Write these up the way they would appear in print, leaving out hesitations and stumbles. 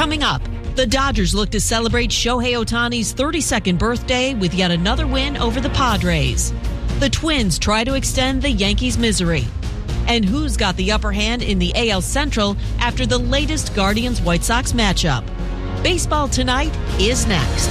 Coming up, the Dodgers look to celebrate Shohei Ohtani's 32nd birthday with yet another win over the Padres. The Twins try to extend the Yankees' misery. And who's got the upper hand in the AL Central after the latest Guardians-White Sox matchup? Baseball Tonight is next.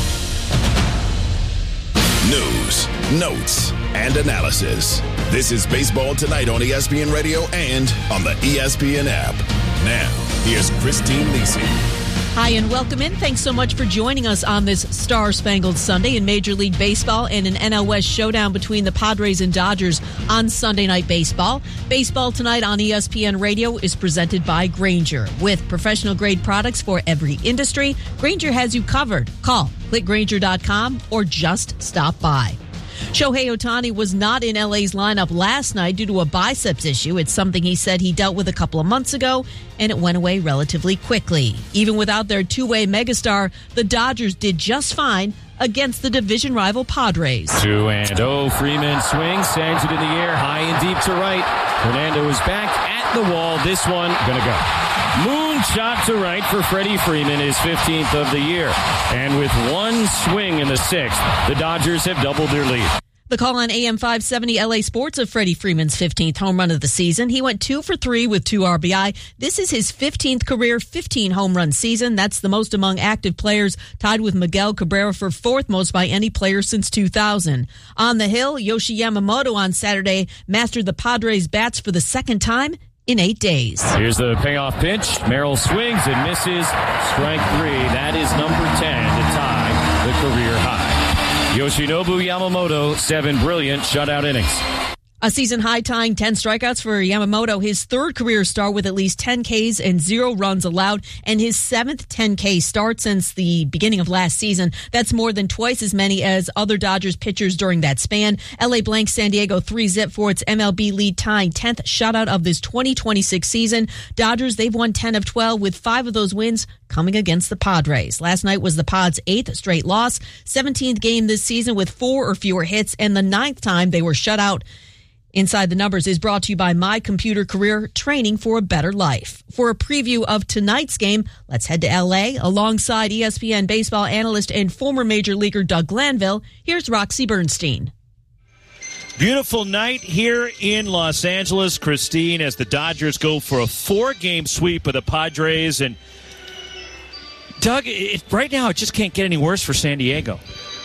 News, notes, and analysis. This is Baseball Tonight on ESPN Radio and on the ESPN app. Now, here's Christine Lisi. Hi, and welcome in. Thanks so much for joining us on this Star-Spangled Sunday in Major League Baseball and an NL West showdown between the Padres and Dodgers on Sunday Night Baseball. Baseball Tonight on ESPN Radio is presented by Grainger. With professional-grade products for every industry, Grainger has you covered. Call, click Grainger.com, or just stop by. Shohei Ohtani was not in LA's lineup last night due to a biceps issue. It's something he said he dealt with a couple of months ago, and it went away relatively quickly. Even without their two-way megastar, the Dodgers did just fine against the division rival Padres. 2-0. Freeman swings, sends it in the air, high and deep to right. Hernando is back at the wall. This one gonna go. Moonshot to right for Freddie Freeman, his 15th of the year. And with one swing in the sixth, the Dodgers have doubled their lead. The call on AM 570 LA Sports of Freddie Freeman's 15th home run of the season. He went 2 for 3 with 2 RBI. This is his 15th career 15 home run season. That's the most among active players, tied with Miguel Cabrera for 4th most by any player since 2000. On the hill, Yoshi Yamamoto on Saturday mastered the Padres' bats for the second time in 8 days. Here's the payoff pitch. Merrill swings and misses. Strike 3. That is number 10 to tie the career high. Yoshinobu Yamamoto, 7 brilliant shutout innings. A season-high tying 10 strikeouts for Yamamoto, his third career start with at least 10 Ks and 0 runs allowed, and his 7th 10K start since the beginning of last season. That's more than twice as many as other Dodgers pitchers during that span. LA blanks San Diego 3-0 for its MLB lead tying 10th shutout of this 2026 season. Dodgers, they've won 10 of 12 with 5 of those wins coming against the Padres. Last night was the Pods' 8th straight loss, 17th game this season with 4 or fewer hits, and the 9th time they were shut out. Inside the Numbers is brought to you by My Computer Career, training for a better life. For a preview of tonight's game, let's head to L.A. Alongside ESPN baseball analyst and former Major Leaguer Doug Glanville, here's Roxy Bernstein. Beautiful night here in Los Angeles, Christine, as the Dodgers go for a 4-game sweep of the Padres. And, Doug, right now it just can't get any worse for San Diego.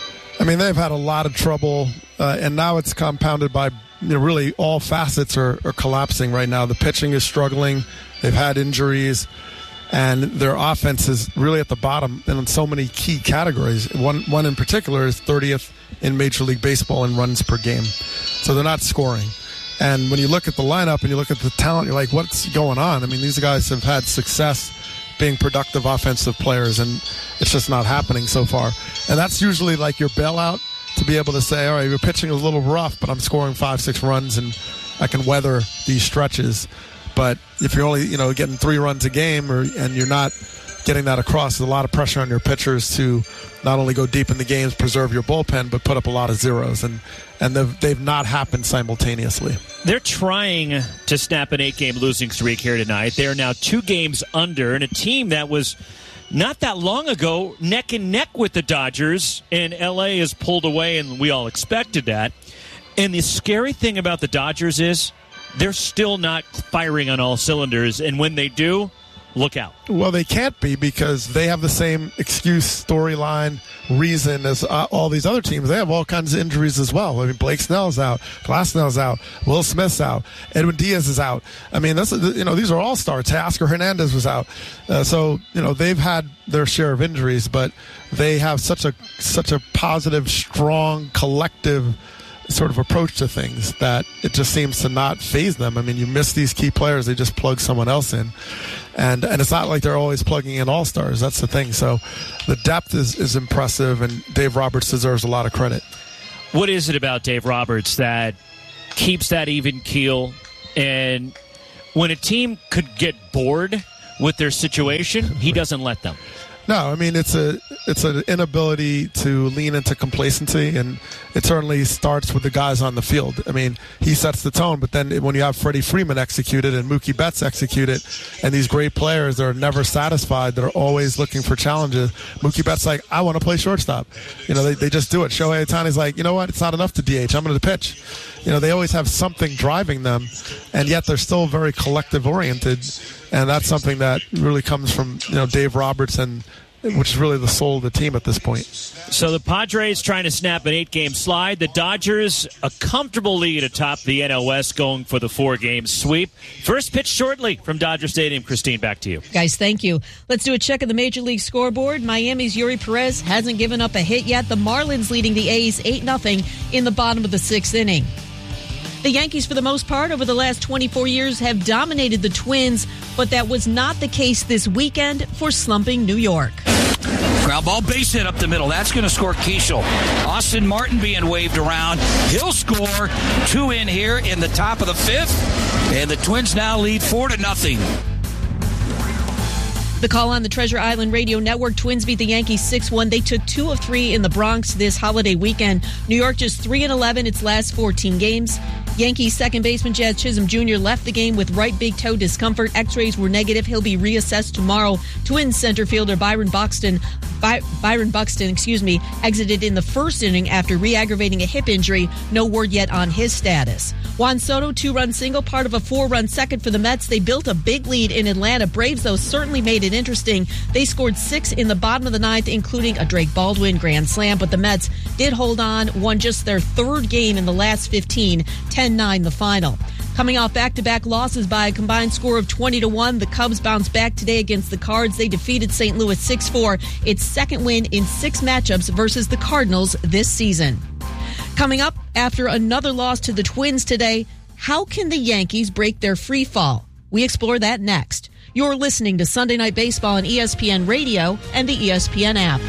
I mean, they've had a lot of trouble, and now it's compounded by really all facets are collapsing right now. The pitching is struggling. They've had injuries, and their offense is really at the bottom in so many key categories. One in particular is 30th in Major League Baseball in runs per game. So they're not scoring. And when you look at the lineup and you look at the talent, you're like, what's going on? I mean, these guys have had success being productive offensive players, and it's just not happening so far. And that's usually like your bailout, to be able to say, all right, your pitching is a little rough, but I'm scoring 5-6 runs and I can weather these stretches. But if you're only, getting 3 runs a game and you're not getting that across, there's a lot of pressure on your pitchers to not only go deep in the games, preserve your bullpen, but put up a lot of zeros. And they've not happened simultaneously. They're trying to snap an 8-game losing streak here tonight. They are now 2 games under, and a team that was not that long ago neck and neck with the Dodgers, and L.A. has pulled away, and we all expected that. And the scary thing about the Dodgers is they're still not firing on all cylinders, and when they do, look out. Well, they can't be, because they have the same excuse, storyline, reason as all these other teams. They have all kinds of injuries as well. I mean, Blake Snell's out, Glasnell's out, Will Smith's out, Edwin Diaz is out. I mean, these are all stars. Teoscar Hernandez was out. So they've had their share of injuries, but they have such a positive, strong, collective sort of approach to things that it just seems to not faze them. I mean, you miss these key players, they just plug someone else in. And it's not like they're always plugging in all-stars. That's the thing. So the depth is impressive, and Dave Roberts deserves a lot of credit. What is it about Dave Roberts that keeps that even keel? And when a team could get bored with their situation, he doesn't let them. No, I mean, it's an inability to lean into complacency, and it certainly starts with the guys on the field. I mean, he sets the tone, but then when you have Freddie Freeman execute it and Mookie Betts execute it, and these great players that are never satisfied, that are always looking for challenges. Mookie Betts like, I want to play shortstop. They just do it. Shohei Ohtani's like, you know what? It's not enough to DH. I'm going to pitch. They always have something driving them, and yet they're still very collective-oriented, and that's something that really comes from Dave Roberts, which is really the soul of the team at this point. So the Padres trying to snap an 8-game slide. The Dodgers, a comfortable lead atop the NL West, going for the 4-game sweep. First pitch shortly from Dodger Stadium. Christine, back to you. Guys, thank you. Let's do a check of the Major League scoreboard. Miami's Yuri Perez hasn't given up a hit yet. The Marlins leading the A's 8-0 in the bottom of the 6th inning. The Yankees, for the most part, over the last 24 years, have dominated the Twins, but that was not the case this weekend for slumping New York. Ground ball, base hit up the middle. That's going to score Keishel. Austin Martin being waved around. He'll score. 2 in here in the top of the 5th. And the Twins now lead 4-0. The call on the Treasure Island Radio Network. Twins beat the Yankees 6-1. They took 2 of 3 in the Bronx this holiday weekend. New York just 3-11 its last 14 games. Yankees second baseman Jazz Chisholm Jr. left the game with right big toe discomfort. X-rays were negative. He'll be reassessed tomorrow. Twins center fielder Byron Buxton, exited in the first inning after re-aggravating a hip injury. No word yet on his status. Juan Soto, 2-run single, part of a 4-run second for the Mets. They built a big lead in Atlanta. Braves, though, certainly made it interesting. They scored 6 in the bottom of the 9th, including a Drake Baldwin grand slam, but the Mets did hold on, won just their 3rd game in the last 15, 10-9 the final. Coming off back-to-back losses by a combined score of 20-1, the Cubs bounced back today against the Cards. They defeated St. Louis 6-4, its 2nd win in 6 matchups versus the Cardinals this season. Coming up, after another loss to the Twins today, how can the Yankees break their free fall? We explore that next. You're listening to Sunday Night Baseball on ESPN Radio and the ESPN app.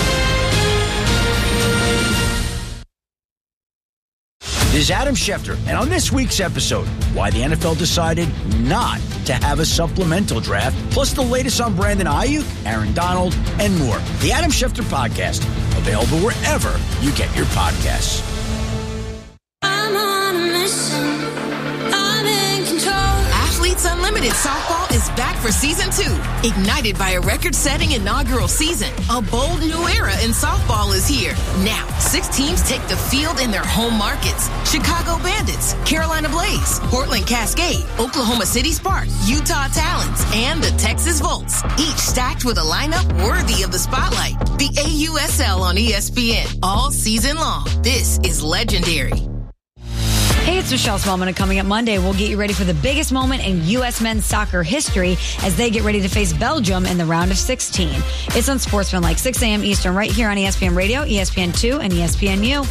This is Adam Schefter, and on this week's episode, why the NFL decided not to have a supplemental draft, plus the latest on Brandon Ayuk, Aaron Donald, and more. The Adam Schefter Podcast, available wherever you get your podcasts. I'm on a mission. I'm in control. Athletes Unlimited Softball is back for Season 2. Ignited by a record-setting inaugural season, a bold new era in softball is here. Now, 6 teams take the field in their home markets. Chicago Bandits, Carolina Blaze, Portland Cascade, Oklahoma City Sparks, Utah Talons, and the Texas Volts. Each stacked with a lineup worthy of the spotlight. The AUSL on ESPN all season long. This is legendary. Hey, it's Michelle Smallman, and coming up Monday, we'll get you ready for the biggest moment in U.S. men's soccer history as they get ready to face Belgium in the round of 16. It's on Sportsmanlike, 6 a.m. Eastern, right here on ESPN Radio, ESPN2, and ESPNU.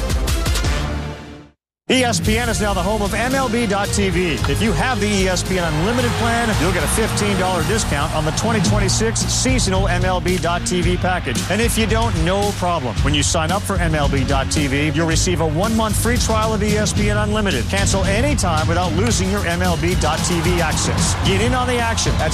ESPN is now the home of MLB.tv. If you have the ESPN Unlimited plan, you'll get a $15 discount on the 2026 seasonal MLB.tv package. And if you don't, no problem. When you sign up for MLB.tv, you'll receive a 1-month free trial of ESPN Unlimited. Cancel anytime without losing your MLB.tv access. Get in on the action at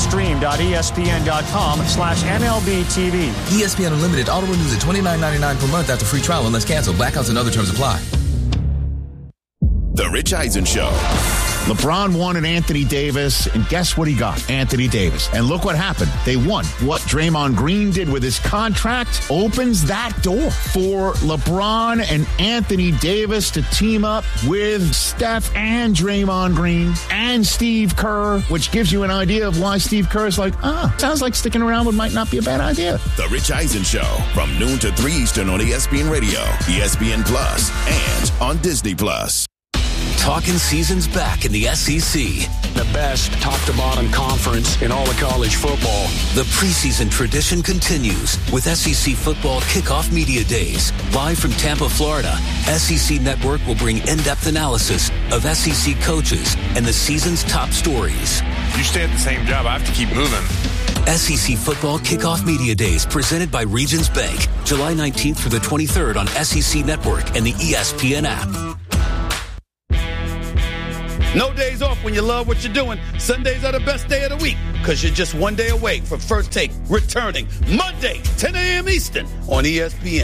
stream.espn.com/MLBTV. ESPN Unlimited auto renews at $29.99 per month after free trial unless canceled. Blackouts and other terms apply. The Rich Eisen Show. LeBron wanted Anthony Davis, and guess what he got? Anthony Davis. And look what happened. They won. What Draymond Green did with his contract opens that door for LeBron and Anthony Davis to team up with Steph and Draymond Green and Steve Kerr, which gives you an idea of why Steve Kerr is like, sounds like sticking around but might not be a bad idea. The Rich Eisen Show from noon to 3 Eastern on ESPN Radio, ESPN Plus, and on Disney Plus. Talking season's back in the SEC. The best top-to-bottom conference in all of college football. The preseason tradition continues with SEC Football Kickoff Media Days. Live from Tampa, Florida, SEC Network will bring in-depth analysis of SEC coaches and the season's top stories. You stay at the same job, I have to keep moving. SEC Football Kickoff Media Days presented by Regions Bank. July 19th through the 23rd on SEC Network and the ESPN app. No days off when you love what you're doing. Sundays are the best day of the week because you're just one day away from First Take returning Monday, 10 a.m. Eastern on ESPN.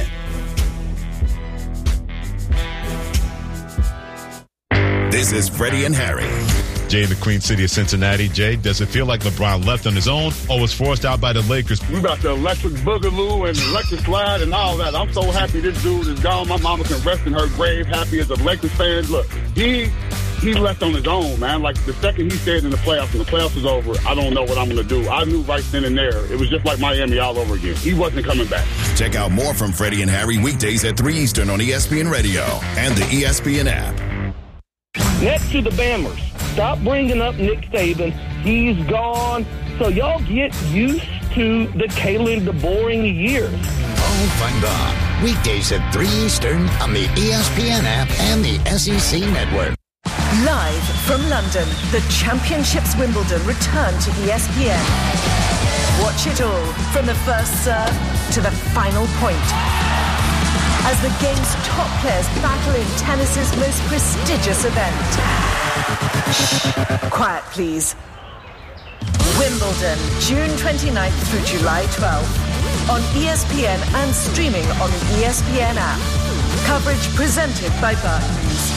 This is Freddie and Harry. Jay in the Queen City of Cincinnati. Jay, does it feel like LeBron left on his own or was forced out by the Lakers? We about the electric boogaloo and electric slide and all that. I'm so happy this dude is gone. My mama can rest in her grave, happy as a Lakers fan. Look, he left on his own, man. Like, the second he stayed in the playoffs and the playoffs was over, I don't know what I'm going to do. I knew right then and there. It was just like Miami all over again. He wasn't coming back. Check out more from Freddie and Harry weekdays at 3 Eastern on ESPN Radio and the ESPN app. Next to the Bammers, stop bringing up Nick Saban. He's gone. So y'all get used to the Kalen DeBoer years. Oh, find on. Weekdays at 3 Eastern on the ESPN app and the SEC Network. Live from London, the Championships Wimbledon return to ESPN. Watch it all from the first serve to the final point, as the game's top players battle in tennis's most prestigious event. Shh, quiet please. Wimbledon, June 29th through July 12th. On ESPN and streaming on the ESPN app. Coverage presented by Barclays.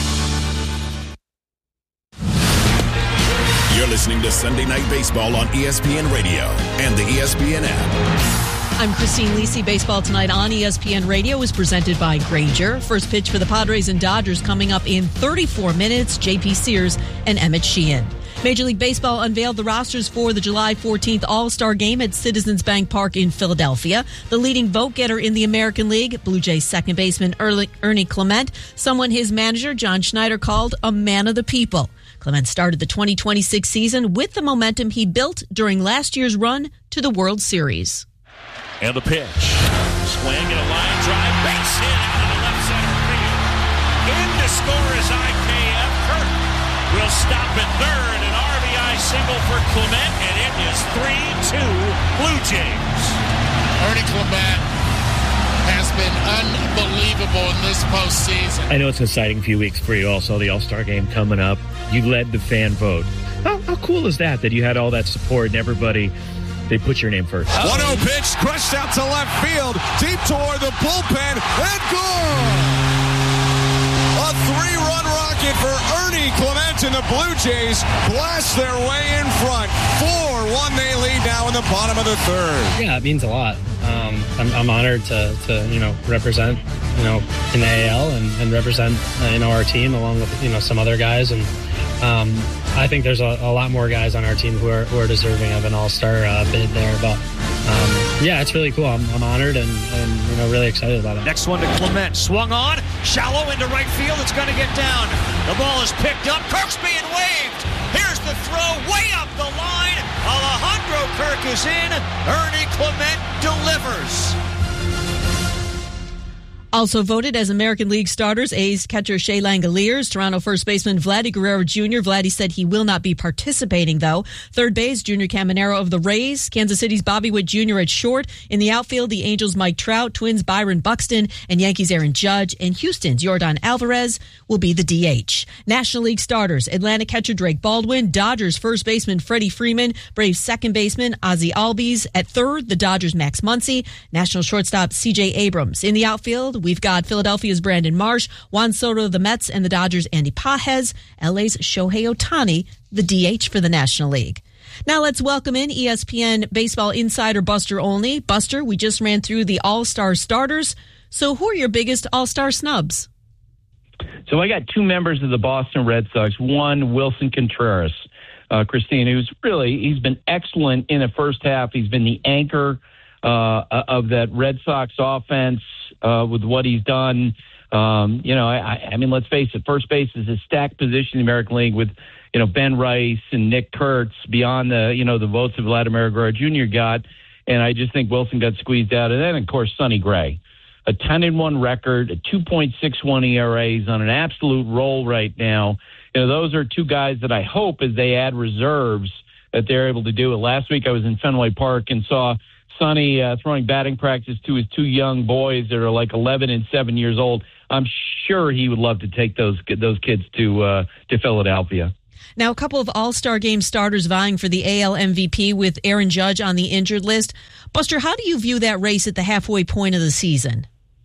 You're listening to Sunday Night Baseball on ESPN Radio and the ESPN app. I'm Christine Lisi. Baseball Tonight on ESPN Radio is presented by Grainger. First pitch for the Padres and Dodgers coming up in 34 minutes. J.P. Sears and Emmett Sheehan. Major League Baseball unveiled the rosters for the July 14th All-Star Game at Citizens Bank Park in Philadelphia. The leading vote-getter in the American League, Blue Jays second baseman Ernie Clement, someone his manager John Schneider called a man of the people. Clement started the 2026 season with the momentum he built during last year's run to the World Series. And the pitch. Swing and a line drive. Base hit out of the left center field. In to score is IKF. Kirk will stop at third. An RBI single for Clement, and it is 3-2 Blue Jays. Ernie Clement has been unbelievable in this postseason. I know it's an exciting few weeks for you also, the All-Star Game coming up. You led the fan vote. How cool is that you had all that support and everybody, they put your name first? 1-0 pitch, crushed out to left field, deep toward the bullpen, and gone! A 3-run rocket for Ernie Clement, and the Blue Jays blast their way in front. 4-1 they lead now in the bottom of the third. Yeah, it means a lot. I'm honored to represent, in the AL and represent, our team along with, some other guys. And I think there's a lot more guys on our team who are deserving of an all-star bid there. But, yeah, it's really cool. I'm honored and really excited about it. Next one to Clement. Swung on. Shallow into right field. It's going to get down. The ball is picked up. Kirk's being waved. Here's the throw way up the line. Alejandro Kirk is in. Ernie Clement delivers. Also voted as American League starters, A's catcher Shea Langoliers, Toronto first baseman Vladdy Guerrero Jr. Vladdy said he will not be participating, though. Third base, Junior Caminero of the Rays, Kansas City's Bobby Witt Jr. at short. In the outfield, the Angels' Mike Trout, Twins' Byron Buxton, and Yankees' Aaron Judge, and Houston's Yordan Alvarez will be the DH. National League starters, Atlanta catcher Drake Baldwin, Dodgers first baseman Freddie Freeman, Braves second baseman Ozzie Albies. At third, the Dodgers' Max Muncy, National shortstop C.J. Abrams. In the outfield, we've got Philadelphia's Brandon Marsh, Juan Soto of the Mets, and the Dodgers' Andy Pajes, LA's Shohei Ohtani, the DH for the National League. Now let's welcome in ESPN baseball insider Buster Olney. Buster, we just ran through the All-Star starters. So who are your biggest All-Star snubs? So I got two members of the Boston Red Sox. One, Wilson Contreras, Christine, he's been excellent in the first half. He's been the anchor of that Red Sox offense with what he's done. I mean, let's face it, first base is a stacked position in the American League with, Ben Rice and Nick Kurtz beyond the votes of Vladimir Guerrero Jr. got. And I just think Wilson got squeezed out. And then, of course, Sonny Gray, a 10-1 record, a 2.61 ERA. He's on an absolute roll right now. Those are two guys that I hope as they add reserves that they're able to do it. Last week I was in Fenway Park and saw Sonny throwing batting practice to his two young boys that are like 11 and 7 years old. I'm sure he would love to take those kids to Philadelphia. Now, a couple of All-Star Game starters vying for the AL MVP with Aaron Judge on the injured list. Buster, how do you view that race at the halfway point of the season?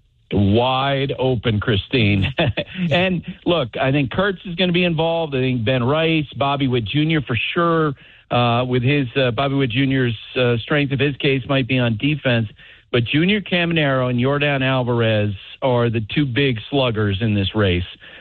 Wide open, Christine. And look, I think Kurtz is going to be involved. I think Ben Rice, Bobby Witt Jr. for sure, with his Bobby Witt Jr.'s strength of his case might be on defense. But Junior Caminero and Yordan Alvarez are the two big sluggers in this race.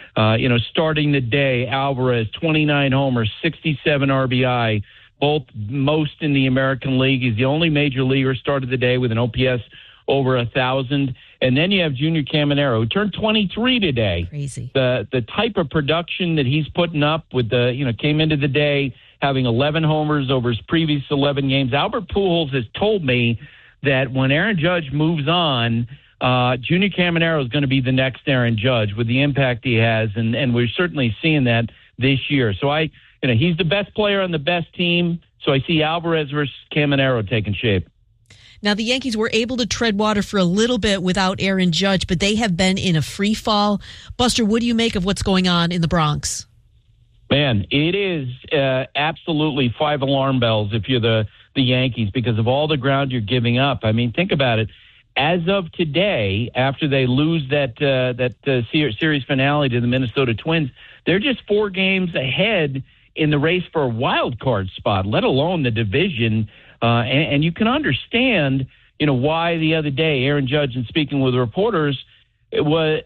Starting the day, Alvarez, 29 homers, 67 RBI, both most in the American League. He's the only major leaguer started the day with an OPS over 1,000. And then you have Junior Caminero, who turned 23 today. Crazy. The type of production that he's putting up with came into the day having 11 homers over his previous 11 games. Albert Pujols has told me that when Aaron Judge moves on, Junior Caminero is going to be the next Aaron Judge with the impact he has, and we're certainly seeing that this year. So he's the best player on the best team, so I see Alvarez versus Caminero taking shape. Now, the Yankees were able to tread water for a little bit without Aaron Judge, but they have been in a free fall. Buster, what do you make of what's going on in the Bronx? Man, it is absolutely 5 alarm bells if you're the Yankees because of all the ground you're giving up. I mean, think about it. As of today, after they lose that series finale to the Minnesota Twins, they're just 4 games ahead in the race for a wild card spot, let alone the division. And you can understand, why the other day Aaron Judge, in speaking with reporters, it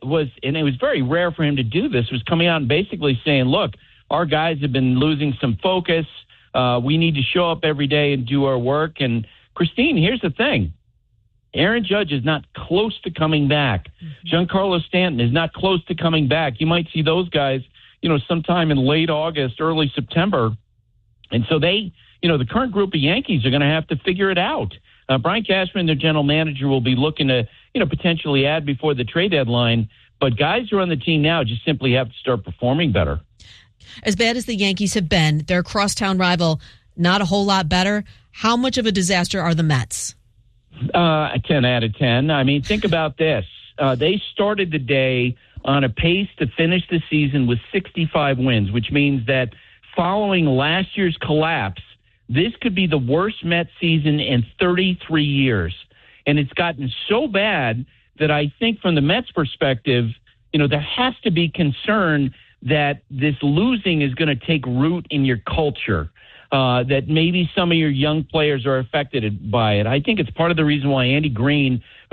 was very rare for him to do this, was coming out and basically saying, look, our guys have been losing some focus. We need to show up every day and do our work. And Christine, here's the thing. Aaron Judge is not close to coming back. Giancarlo Stanton is not close to coming back. You might see those guys, sometime in late August, early September. And so the current group of Yankees are going to have to figure it out. Brian Cashman, their general manager, will be looking to, potentially add before the trade deadline. But guys who are on the team now just simply have to start performing better. As bad as the Yankees have been, their crosstown rival, not a whole lot better. How much of a disaster are the Mets? 10 out of 10. I mean, think about this. They started the day on a pace to finish the season with 65 wins, which means that following last year's collapse, this could be the worst Mets season in 33 years. And it's gotten so bad that I think from the Mets perspective, there has to be concern that this losing is going to take root in your culture, that maybe some of your young players are affected by it. I think it's part of the reason why Andy Green, who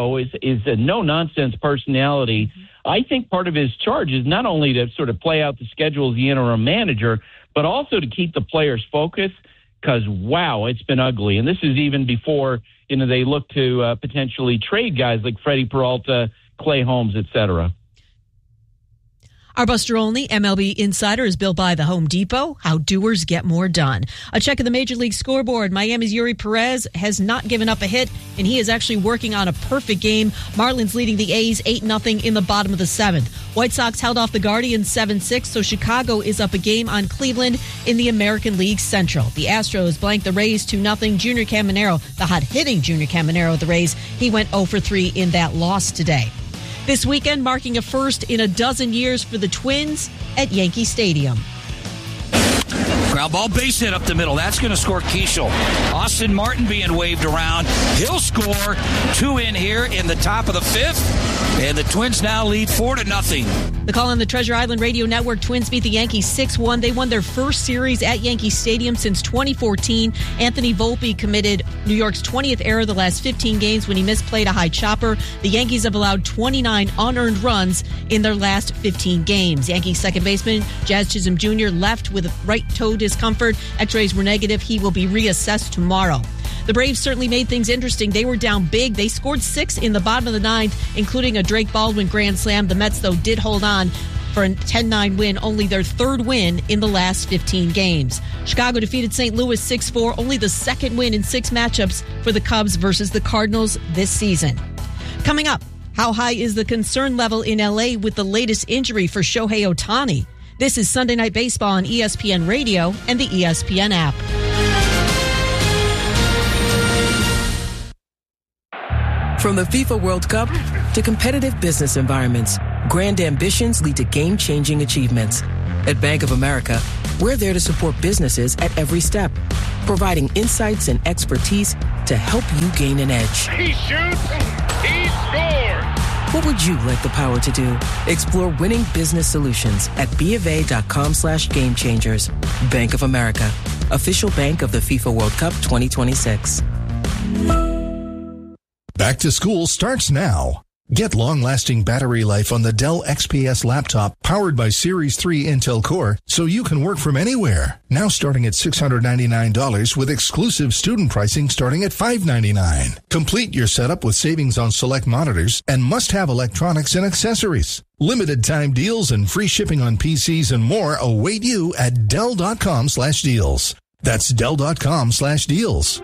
is a no-nonsense personality, I think part of his charge is not only to sort of play out the schedule as the interim manager, but also to keep the players focused because, wow, it's been ugly. And this is even before, they look to potentially trade guys like Freddie Peralta, Clay Holmes, et cetera. Our Buster Olney MLB Insider is built by the Home Depot. How doers get more done. A check of the Major League scoreboard. Miami's Yuri Perez has not given up a hit, and he is actually working on a perfect game. Marlins leading the A's 8-0 in the bottom of the 7th. White Sox held off the Guardians 7-6, so Chicago is up a game on Cleveland in the American League Central. The Astros blanked the Rays 2-0. Junior Caminero, the hot-hitting Junior Caminero of the Rays, he went 0-3 in that loss today. This weekend marking a first in a dozen years for the Twins at Yankee Stadium. Ground ball base hit up the middle. That's going to score Keishel. Austin Martin being waved around. He'll score 2 in here in the top of the 5th. And the Twins now lead 4-0. The call on the Treasure Island Radio Network. Twins beat the Yankees 6-1. They won their first series at Yankee Stadium since 2014. Anthony Volpe committed New York's 20th error the last 15 games when he misplayed a high chopper. The Yankees have allowed 29 unearned runs in their last 15 games. Yankees second baseman Jazz Chisholm Jr. left with right toe discomfort. X-rays were negative. He will be reassessed tomorrow. The Braves certainly made things interesting. They were down big. They scored 6 in the bottom of the 9th, including a Drake Baldwin grand slam. The Mets, though, did hold on for a 10-9 win, only their 3rd win in the last 15 games. Chicago defeated St. Louis 6-4, only the 2nd win in 6 matchups for the Cubs versus the Cardinals this season. Coming up, how high is the concern level in L.A. with the latest injury for Shohei Ohtani? This is Sunday Night Baseball on ESPN Radio and the ESPN app. From the FIFA World Cup to competitive business environments, grand ambitions lead to game-changing achievements. At Bank of America, We're there to support businesses at every step, providing insights and expertise to help you gain an edge. He shoots, he scores! What would you like the power to do? Explore winning business solutions at BofA.com/gamechangers. Bank of America, official bank of the FIFA World Cup 2026. Back to school starts now. Get long-lasting battery life on the Dell XPS laptop powered by Series 3 Intel Core so you can work from anywhere. Now starting at $699 with exclusive student pricing starting at $599. Complete your setup with savings on select monitors and must-have electronics and accessories. Limited time deals and free shipping on PCs and more await you at Dell.com/deals. That's Dell.com/deals.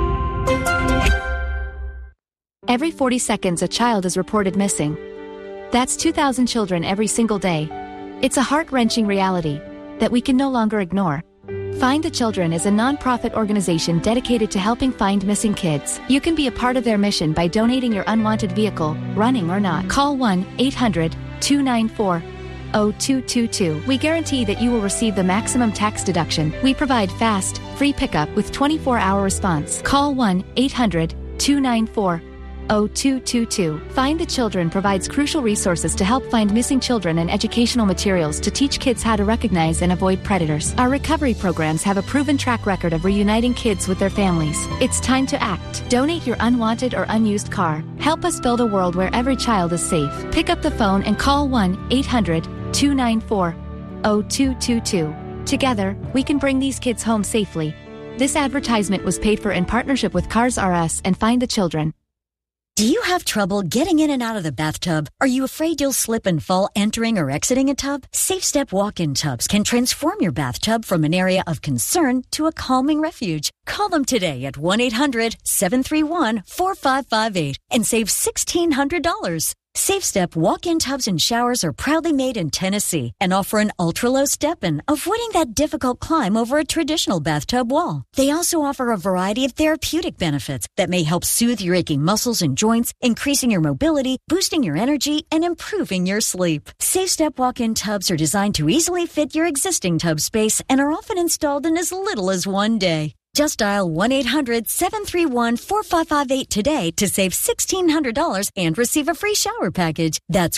Every 40 seconds, a child is reported missing. That's 2,000 children every single day. It's a heart-wrenching reality that we can no longer ignore. Find the Children is a non-profit organization dedicated to helping find missing kids. You can be a part of their mission by donating your unwanted vehicle, running or not. Call 1-800-294-0222. We guarantee that you will receive the maximum tax deduction. We provide fast, free pickup with 24-hour response. Call 1-800-294-0222. Find the Children provides crucial resources to help find missing children and educational materials to teach kids how to recognize and avoid predators. Our recovery programs have a proven track record of reuniting kids with their families. It's time to act. Donate your unwanted or unused car. Help us build a world where every child is safe. Pick up the phone and call 1-800-294-0222. Together, we can bring these kids home safely. This advertisement was paid for in partnership with Cars R Us and Find the Children. Do you have trouble getting in and out of the bathtub? Are you afraid you'll slip and fall entering or exiting a tub? SafeStep walk-in tubs can transform your bathtub from an area of concern to a calming refuge. Call them today at 1-800-731-4558 and save $1,600. SafeStep walk-in tubs and showers are proudly made in Tennessee and offer an ultra-low step-in, avoiding that difficult climb over a traditional bathtub wall. They also offer a variety of therapeutic benefits that may help soothe your aching muscles and joints, increasing your mobility, boosting your energy, and improving your sleep. SafeStep walk-in tubs are designed to easily fit your existing tub space and are often installed in as little as one day. Just dial 1-800-731-4558 today to save $1,600 and receive a free shower package. That's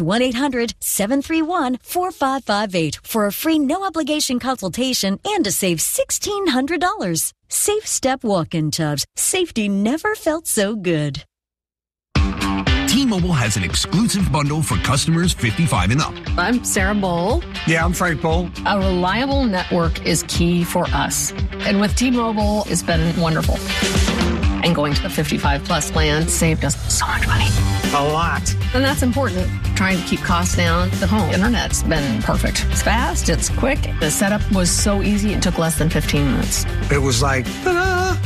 1-800-731-4558 for a free no-obligation consultation and to save $1,600. SafeStep walk-in tubs. Safety never felt so good. T-Mobile has an exclusive bundle for customers 55 and up. I'm Sarah Bowl. Yeah, I'm Frank Bowl. A reliable network is key for us. And with T-Mobile, it's been wonderful. And going to the 55-plus plan saved us so much money. A lot. And that's important. Trying to keep costs down. The home internet's been perfect. It's fast. It's quick. The setup was so easy. It took less than 15 minutes. It was like, ta-da!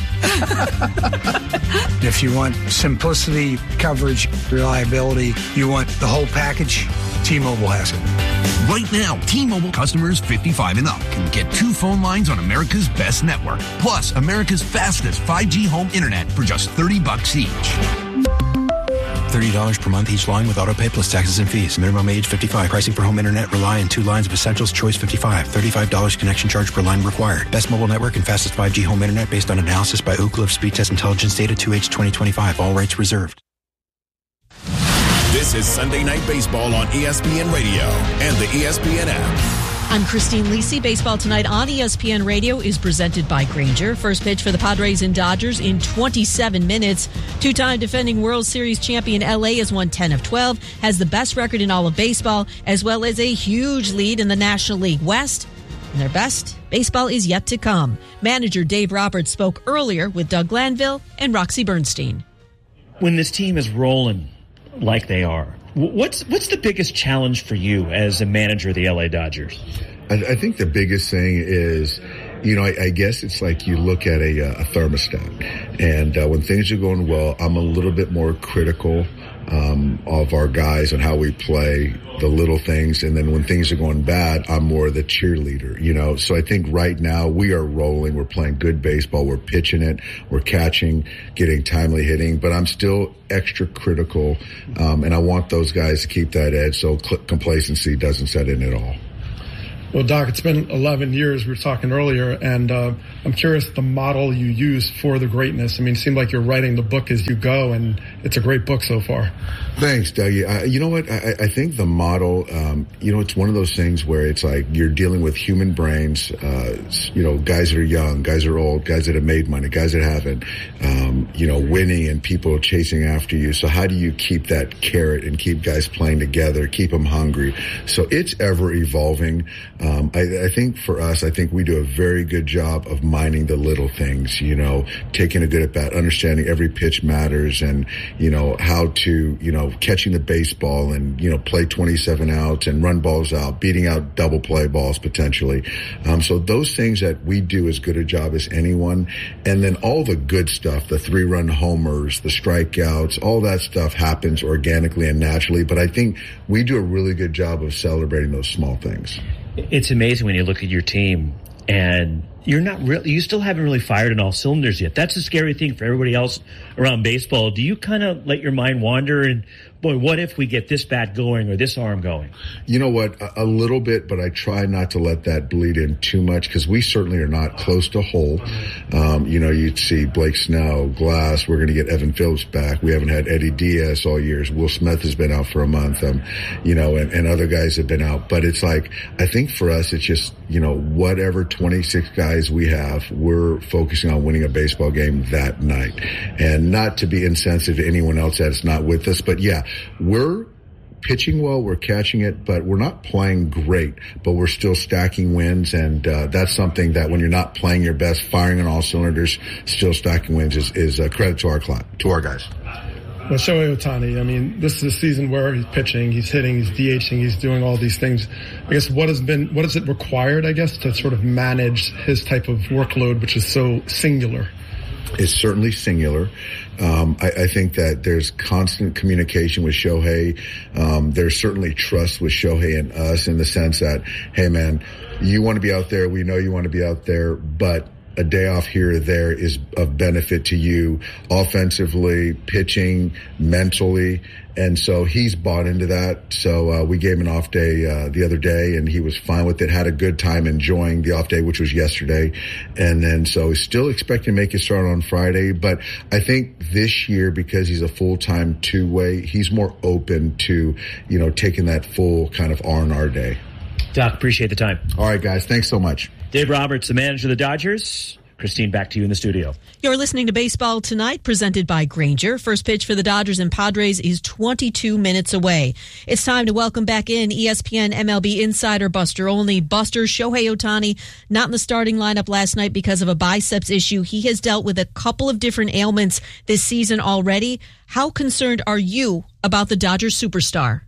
If you want simplicity, coverage, reliability, you want the whole package, T-Mobile has it. Right now, T-Mobile customers 55 and up can get 2 phone lines on America's best network, plus America's fastest 5G home internet for just $30 each. $30 per month each line with autopay plus taxes and fees. Minimum age 55. Pricing for home internet rely on 2 lines of Essentials Choice 55. $35 connection charge per line required. Best mobile network and fastest 5G home internet based on analysis by Ookla of Speed Test Intelligence data 2H 2025. All rights reserved. This is Sunday Night Baseball on ESPN Radio and the ESPN app. I'm Christine Lisi. Baseball Tonight on ESPN Radio is presented by Grainger. First pitch for the Padres and Dodgers in 27 minutes. 2-time defending World Series champion LA has won 10 of 12, has the best record in all of baseball, as well as a huge lead in the National League West. And their best baseball is yet to come. Manager Dave Roberts spoke earlier with Doug Glanville and Roxy Bernstein. When this team is rolling like they are, what's the biggest challenge for you as a manager of the LA Dodgers? I think the biggest thing is, I guess it's like you look at a thermostat, and when things are going well, I'm a little bit more critical of our guys and how we play, the little things, and then when things are going bad, I'm more the cheerleader, So I think right now we are rolling, we're playing good baseball, we're pitching it, we're catching, getting timely hitting, but I'm still extra critical, and I want those guys to keep that edge so complacency doesn't set in at all. Well, Doc, it's been 11 years, we were talking earlier, and I'm curious the model you use for the greatness. I mean, it seemed like you're writing the book as you go, and it's a great book so far. Thanks, Dougie. You know what? I think the model, it's one of those things where it's like you're dealing with human brains, guys that are young, guys that are old, guys that have made money, guys that haven't, winning and people chasing after you. So how do you keep that carrot and keep guys playing together, keep them hungry? So it's ever evolving. I think for us, I think we do a very good job of mining the little things, taking a good at bat, understanding every pitch matters and, how to, catching the baseball and, play 27 outs and run balls out, beating out double play balls potentially. So those things that we do as good a job as anyone. And then all the good stuff, the 3-run homers, the strikeouts, all that stuff happens organically and naturally. But I think we do a really good job of celebrating those small things. It's amazing when you look at your team and you still haven't really fired on all cylinders yet. That's a scary thing for everybody else around baseball. Do you kind of let your mind wander and, boy, what if we get this bat going or this arm going? You know what? A little bit, but I try not to let that bleed in too much because we certainly are not close to whole. You'd see Blake Snell, Glass. We're going to get Evan Phillips back. We haven't had Eddie Diaz all years. Will Smith has been out for a month, and other guys have been out. But it's like, I think for us, it's just, whatever 26 guys we have, we're focusing on winning a baseball game that night. And not to be insensitive to anyone else that's not with us, but yeah, we're pitching well, we're catching it, but we're not playing great, but we're still stacking wins. And that's something that when you're not playing your best, firing on all cylinders, still stacking wins is a credit to our guys. Well, Shohei Ohtani, I mean, this is a season where he's pitching, he's hitting, he's DHing, he's doing all these things. I guess what is it required, I guess, to sort of manage his type of workload, which is so singular? It's certainly singular. I think that there's constant communication with Shohei. There's certainly trust with Shohei and us in the sense that, hey man, you want to be out there. We know you want to be out there, but a day off here or there is of benefit to you offensively, pitching, mentally. And so he's bought into that. So we gave him an off day the other day, and he was fine with it, had a good time enjoying the off day, which was yesterday. And then so he's still expecting to make his start on Friday. But I think this year, because he's a full-time two-way, he's more open to, taking that full kind of R&R day. Doc, appreciate the time. All right, guys. Thanks so much. Dave Roberts, the manager of the Dodgers. Christine, back to you in the studio. You're listening to Baseball Tonight, presented by Grainger. First pitch for the Dodgers and Padres is 22 minutes away. It's time to welcome back in ESPN MLB insider Buster Olney. Buster, Shohei Ohtani, not in the starting lineup last night because of a biceps issue. He has dealt with a couple of different ailments this season already. How concerned are you about the Dodgers superstar?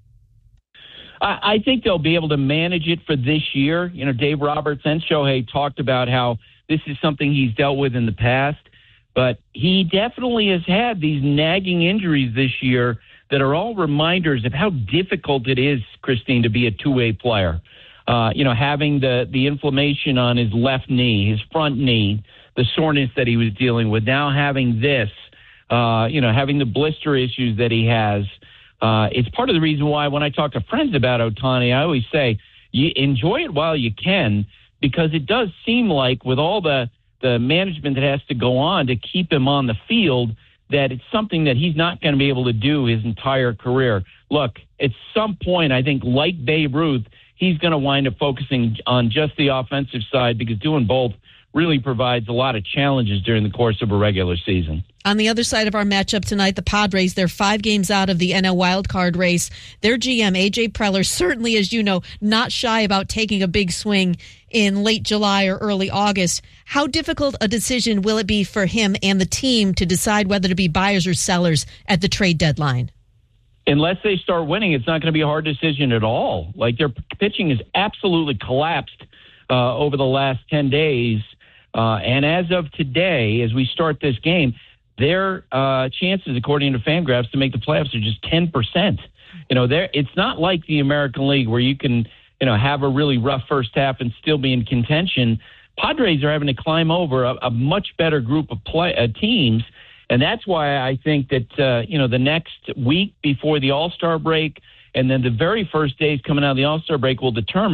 I think they'll be able to manage it for this year. Dave Roberts and Shohei talked about how this is something he's dealt with in the past, but he definitely has had these nagging injuries this year that are all reminders of how difficult it is, Christine, to be a two-way player. Having the inflammation on his left knee, his front knee, the soreness that he was dealing with, now having this, having the blister issues that he has. It's part of the reason why when I talk to friends about Ohtani, I always say, you enjoy it while you can, because it does seem like with all the management that has to go on to keep him on the field, that it's something that he's not going to be able to do his entire career. Look, at some point, I think like Babe Ruth, he's going to wind up focusing on just the offensive side because doing both really provides a lot of challenges during the course of a regular season. On the other side of our matchup tonight, the Padres, they're 5 games out of the NL wildcard race. Their GM, A.J. Preller, certainly, as you know, not shy about taking a big swing in late July or early August. How difficult a decision will it be for him and the team to decide whether to be buyers or sellers at the trade deadline? Unless they start winning, it's not going to be a hard decision at all. Like, their pitching has absolutely collapsed over the last 10 days. And as of today, as we start this game, their chances, according to Fangraphs, to make the playoffs are just 10%. It's not like the American League where you can, have a really rough first half and still be in contention. Padres are having to climb over a much better group of teams, and that's why I think that the next week before the All-Star break and then the very first days coming out of the All-Star break will determine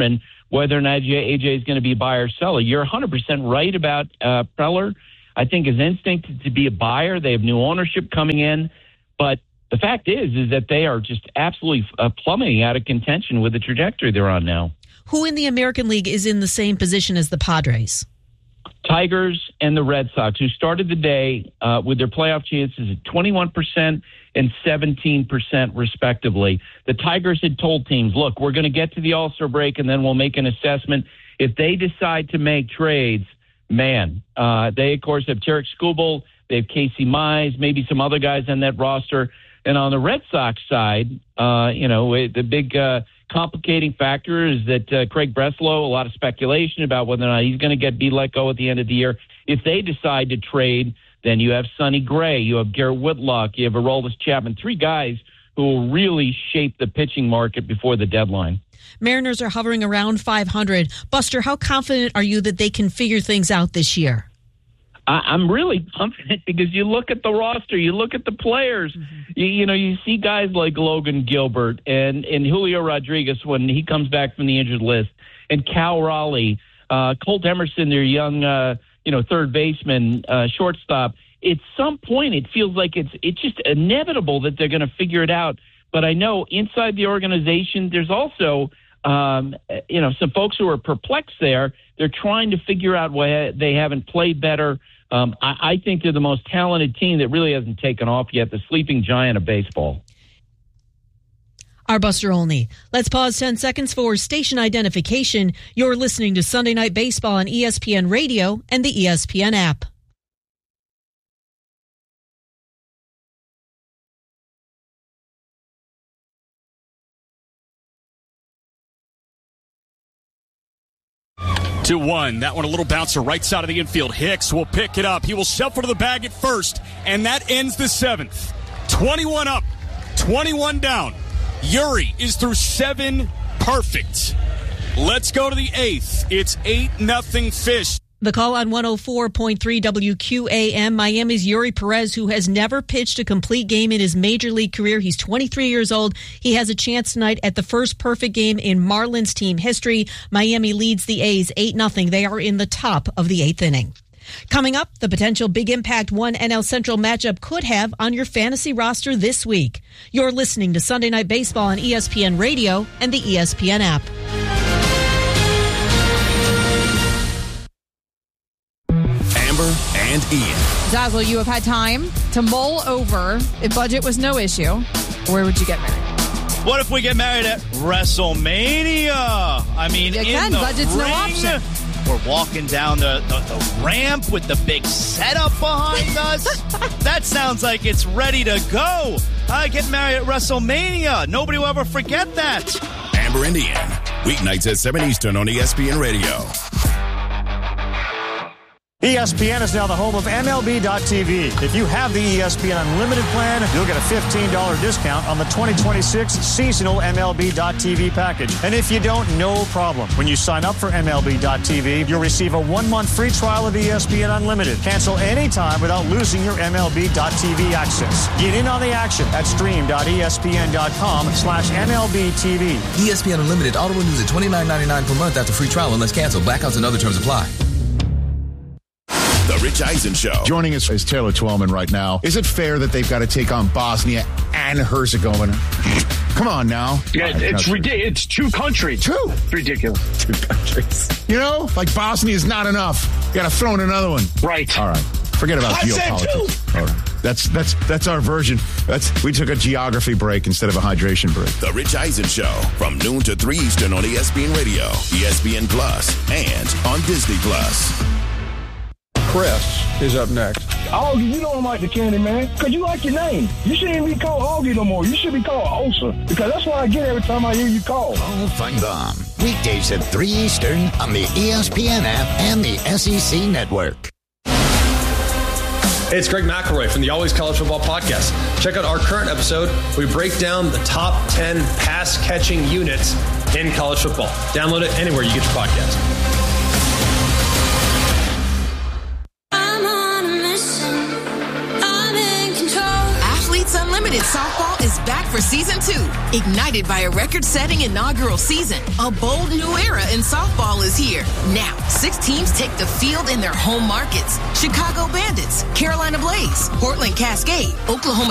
whether or not AJ is going to be a buyer or seller. You're 100% right about Preller. I think his instinct is to be a buyer. They have new ownership coming in. But the fact is that they are just absolutely plummeting out of contention with the trajectory they're on now. Who in the American League is in the same position as the Padres? Tigers and the Red Sox, who started the day with their playoff chances at 21% and 17% respectively. The Tigers had told teams, look, we're going to get to the All-Star break and then we'll make an assessment. If they decide to make trades, man, they, of course, have Tarek Skubal, they have Casey Mize, maybe some other guys on that roster. And on the Red Sox side, the big complicating factor is that Craig Breslow, a lot of speculation about whether or not he's going to be let go at the end of the year. If they decide to trade, then you have Sonny Gray, you have Garrett Whitlock, you have Aroldis Chapman, 3 guys who will really shape the pitching market before the deadline. Mariners are hovering around 500. Buster, how confident are you that they can figure things out this year? I'm really confident because you look at the roster, you look at the players, you see guys like Logan Gilbert and Julio Rodriguez when he comes back from the injured list, and Cal Raleigh, Colt Emerson, their young, third baseman, shortstop. At some point, it feels like it's just inevitable that they're going to figure it out. But I know inside the organization, there's also, some folks who are perplexed there. They're trying to figure out why they haven't played better. I think they're the most talented team that really hasn't taken off yet, the sleeping giant of baseball. Our Buster Olney. Let's pause 10 seconds for station identification. You're listening to Sunday Night Baseball on ESPN Radio and the ESPN app. To 1. That one a little bouncer right side of the infield. Hicks will pick it up. He will shuffle to the bag at first, and that ends the 7th. 21 up, 21 down. Yuri is through 7 perfect. Let's go to the 8th. It's 8-0 Fish. The call on 104.3 WQAM, Miami's Yuri Perez, who has never pitched a complete game in his major league career. He's 23 years old. He has a chance tonight at the first perfect game in Marlins team history. Miami leads the A's 8-0. They are in the top of the 8th inning. Coming up, the potential big impact one NL Central matchup could have on your fantasy roster this week. You're listening to Sunday Night Baseball on ESPN Radio and the ESPN app. Amber and Ian. Dazzle, you have had time to mull over if budget was no issue. Where would you get married? What if we get married at WrestleMania? I mean, Again, budget's no option. We're walking down the ramp with the big setup behind us. That sounds like it's ready to go. I get married at WrestleMania. Nobody will ever forget that. Amber and Ian, weeknights at 7 Eastern on ESPN Radio. ESPN is now the home of MLB.tv. If you have the ESPN Unlimited plan, you'll get a $15 discount on the 2026 seasonal MLB.tv package. And if you don't, no problem. When you sign up for MLB.tv, you'll receive a 1-month free trial of ESPN Unlimited. Cancel anytime without losing your MLB.tv access. Get in on the action at stream.espn.com/MLBTV. ESPN Unlimited auto renews at $29.99 per month after free trial unless canceled. Blackouts and other terms apply. The Rich Eisen Show. Joining us is Taylor Twellman right now. Is it fair that they've got to take on Bosnia and Herzegovina? Come on now. Yeah, it's ridiculous. It's 2 countries. 2? It's ridiculous. 2 countries. You know, like Bosnia is not enough. You got to throw in another one. Right. All right. Forget about geopolitics. All right. That's our version. We took a geography break instead of a hydration break. The Rich Eisen Show from noon to 3 Eastern on ESPN Radio, ESPN Plus, and on Disney Plus. Chris is up next. Augie, you don't like the candy, man, because you like your name. You shouldn't be called Augie no more. You should be called Osa, because that's what I get every time I hear you call. Paul Feinbaum, weekdays at 3 Eastern on the ESPN app and the SEC Network. Hey, it's Greg McElroy from the Always College Football Podcast. Check out our current episode. We break down the top 10 pass-catching units in college football. Download it anywhere you get your podcast. Unlimited Softball is back for season 2. Ignited by a record-setting inaugural season, a bold new era in softball is here. Now, 6 teams take the field in their home markets. Chicago Bandits, Carolina Blaze, Portland Cascade, Oklahoma